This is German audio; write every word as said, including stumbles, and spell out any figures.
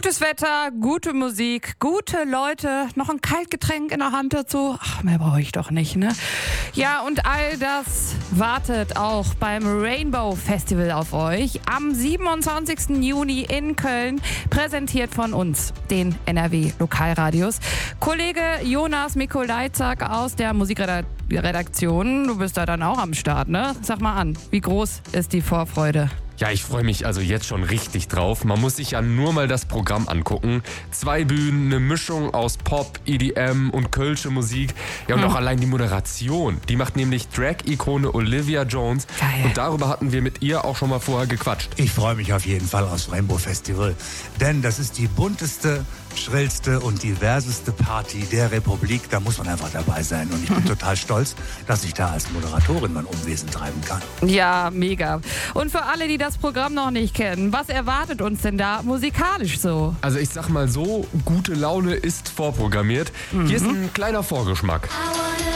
Gutes Wetter, gute Musik, gute Leute, noch ein Kaltgetränk in der Hand dazu. Ach, mehr brauche ich doch nicht, ne? Ja, und all das wartet auch beim Rainbow Festival auf euch. Am siebenundzwanzigsten Juni in Köln, präsentiert von uns, den N R W Lokalradios. Kollege Jonas Mikolajczak aus der Musikredaktion, du bist da dann auch am Start, ne? Sag mal an, wie groß ist die Vorfreude? Ja, ich freue mich also jetzt schon richtig drauf. Man muss sich ja nur mal das Programm angucken. Zwei Bühnen, eine Mischung aus Pop, E D M und kölsche Musik. Ja, und hm. auch allein die Moderation. Die macht nämlich Drag-Ikone Olivia Jones. Geil. Und darüber hatten wir mit ihr auch schon mal vorher gequatscht. Ich freue mich auf jeden Fall aufs Rainbow Festival. Denn das ist die bunteste, schrillste und diverseste Party der Republik. Da muss man einfach dabei sein. Und ich bin total stolz, dass ich da als Moderatorin mein Unwesen treiben kann. Ja, mega. Und für alle, die das Programm noch nicht kennen, was erwartet uns denn da musikalisch so? Also ich sag mal so, gute Laune ist vorprogrammiert. Mhm. Hier ist ein kleiner Vorgeschmack.